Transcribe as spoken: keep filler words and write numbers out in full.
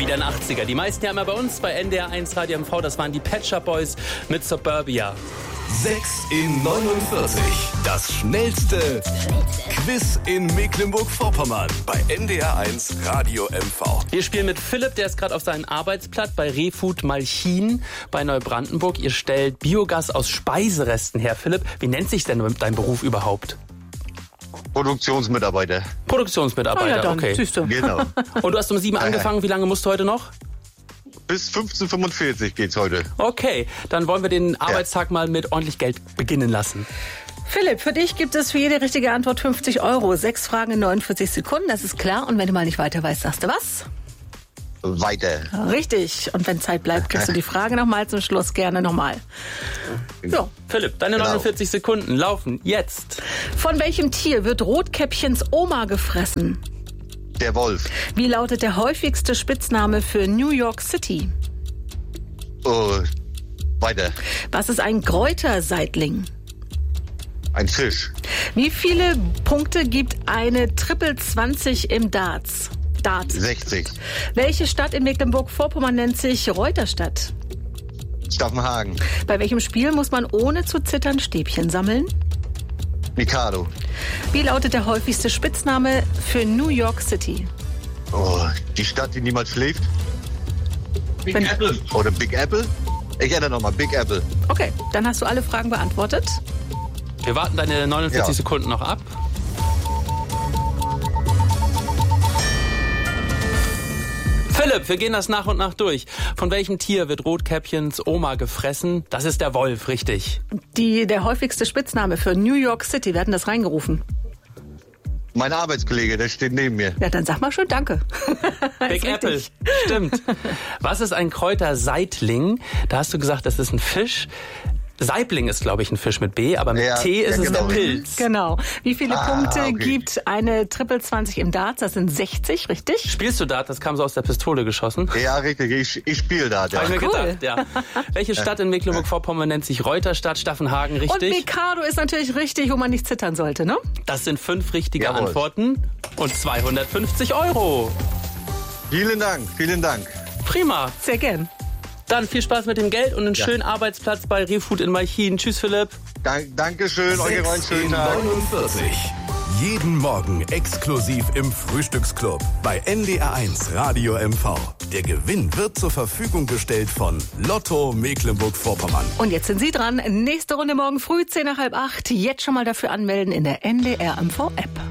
wieder ein achtziger. Die meisten ja immer bei uns bei N D R eins Radio M V. Das waren die Pet Shop Boys mit Suburbia. sechs in neunundvierzig. Das schnellste Quiz in Mecklenburg-Vorpommern bei N D R eins Radio M V. Wir spielen mit Philipp, der ist gerade auf seinem Arbeitsplatz bei Refood Malchin bei Neubrandenburg. Ihr stellt Biogas aus Speiseresten her. Philipp, wie nennt sich denn dein Beruf überhaupt? Produktionsmitarbeiter. Produktionsmitarbeiter, oh ja, dann, okay. Siehst du. Genau. Und du hast um sieben angefangen. Wie lange musst du heute noch? Bis fünfzehn Uhr fünfundvierzig geht's heute. Okay, dann wollen wir den Arbeitstag ja. mal mit ordentlich Geld beginnen lassen. Philipp, für dich gibt es für jede richtige Antwort fünfzig Euro. Sechs Fragen in neunundvierzig Sekunden, das ist klar. Und wenn du mal nicht weiter weißt, sagst du was? Weiter. Richtig. Und wenn Zeit bleibt, kriegst du die Frage nochmal zum Schluss gerne nochmal. So, Philipp, deine genau. neunundvierzig Sekunden laufen jetzt. Von welchem Tier wird Rotkäppchens Oma gefressen? Der Wolf. Wie lautet der häufigste Spitzname für New York City? Oh, weiter. Was ist ein Kräuterseitling? Ein Fisch. Wie viele Punkte gibt eine Triple zwanzig im Darts? Dart. sechzig. Welche Stadt in Mecklenburg-Vorpommern nennt sich Reuterstadt? Staffenhagen. Bei welchem Spiel muss man ohne zu zittern Stäbchen sammeln? Mikado. Wie lautet der häufigste Spitzname für New York City? Oh, die Stadt, die niemals schläft? Big Wenn Apple. Oder Big Apple? Ich ändere nochmal, Big Apple. Okay, dann hast du alle Fragen beantwortet. Wir warten deine neunundvierzig ja. Sekunden noch ab. Philipp, wir gehen das nach und nach durch. Von welchem Tier wird Rotkäppchens Oma gefressen? Das ist der Wolf, richtig. Die, der häufigste Spitzname für New York City, wir hatten das reingerufen. Mein Arbeitskollege, der steht neben mir. Ja, dann sag mal schön Danke. Big Apple, stimmt. Was ist ein Kräuterseitling? Da hast du gesagt, das ist ein Fisch. Saibling ist, glaube ich, ein Fisch mit B, aber mit ja, T ist ja, es genau. der Pilz. Genau. Wie viele ah, Punkte okay. gibt eine Triple zwanzig im Darts? Das sind sechzig, richtig? Spielst du Dart? Das kam so aus der Pistole geschossen. Ja, richtig. Ich, ich spiele Dart, ja. Hab ich mir cool. gedacht, ja. Welche Stadt in Mecklenburg-Vorpommern nennt sich Reuterstadt? Staffenhagen, richtig? Und Mikado ist natürlich richtig, wo man nicht zittern sollte, ne? Das sind fünf richtige Jawohl. Antworten und zweihundertfünfzig Euro. Vielen Dank, vielen Dank. Prima. Sehr gern. Dann viel Spaß mit dem Geld und einen ja. schönen Arbeitsplatz bei Refood in Malchin. Tschüss, Philipp. Dank, Dankeschön, euch einen schönen Tag. neunundvierzig. Jeden Morgen exklusiv im Frühstücksclub bei N D R eins Radio M V. Der Gewinn wird zur Verfügung gestellt von Lotto Mecklenburg-Vorpommern. Und jetzt sind Sie dran. Nächste Runde morgen früh, zehn nach halb acht. Jetzt schon mal dafür anmelden in der N D R M V App.